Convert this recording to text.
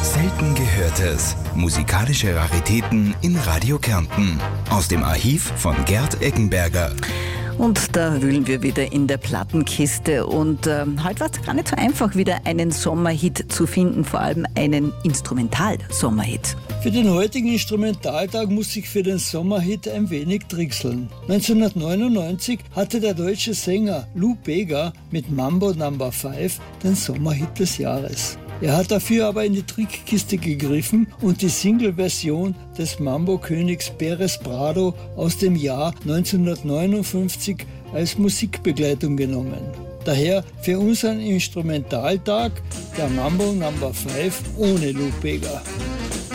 Selten Gehörtes. Musikalische Raritäten in Radio Kärnten. Aus dem Archiv von Gerd Eckenberger. Und da wühlen wir wieder in der Plattenkiste. Und heute war es gar nicht so einfach, wieder einen Sommerhit zu finden, vor allem einen Instrumental-Sommerhit. Für den heutigen Instrumentaltag muss ich für den Sommerhit ein wenig trickseln. 1999 hatte der deutsche Sänger Lou Bega mit Mambo No. 5 den Sommerhit des Jahres. Er hat dafür aber in die Trickkiste gegriffen und die Single-Version des Mambo-Königs Perez Prado aus dem Jahr 1959 als Musikbegleitung genommen. Daher für unseren Instrumentaltag der Mambo No. 5 ohne Lou Bega.